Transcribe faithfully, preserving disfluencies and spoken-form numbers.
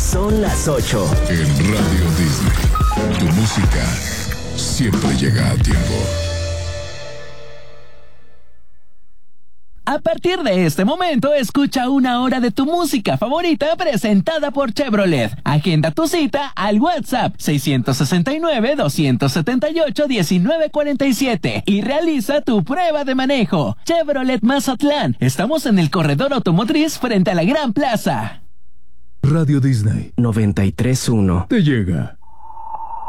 Son las ocho. En Radio Disney, tu música siempre llega a tiempo. A partir de este momento, escucha una hora de tu música favorita presentada por Chevrolet. Agenda tu cita al WhatsApp seiscientos sesenta y nueve, doscientos setenta y ocho, diecinueve cuarenta y siete y realiza tu prueba de manejo. Chevrolet Mazatlán. Estamos en el corredor automotriz frente a la Gran Plaza. Radio Disney noventa y tres punto uno te llega.